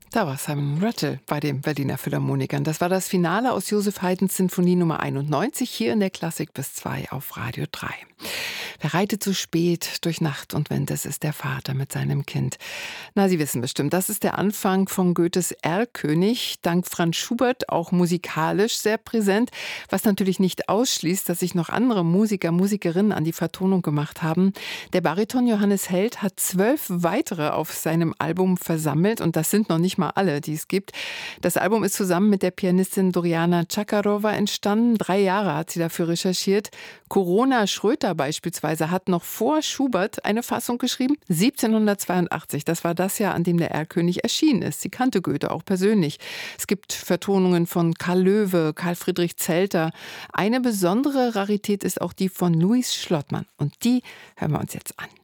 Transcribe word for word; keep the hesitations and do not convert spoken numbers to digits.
Da war Simon Rattle bei den Berliner Philharmonikern. Das war das Finale aus Joseph Haydns Sinfonie Nummer einundneunzig hier in der Klassik bis zwei auf Radio drei. Wer reitet so spät durch Nacht und Wind, das ist der Vater mit seinem Kind. Na, Sie wissen bestimmt, das ist der Anfang von Goethes Erlkönig, dank Franz Schubert auch musikalisch sehr präsent, was natürlich nicht ausschließt, dass sich noch andere Musiker, Musikerinnen an die Vertonung gemacht haben. Der Bariton Johannes Held hat zwölf weitere auf seinem Album versammelt und das sind noch nicht mal alle, die es gibt. Das Album ist zusammen mit der Pianistin Doriana Chakarova entstanden. Drei Jahre hat sie dafür recherchiert. Corona Schröter beispielsweise hat noch vor Schubert eine Fassung geschrieben, siebzehnhundertzweiundachtzig. Das war das Jahr, an dem der Erlkönig erschienen ist. Sie kannte Goethe auch persönlich. Es gibt Vertonungen von Karl Löwe, Karl Friedrich Zelter. Eine besondere Rarität ist auch die von Louis Schlottmann. Und die hören wir uns jetzt an.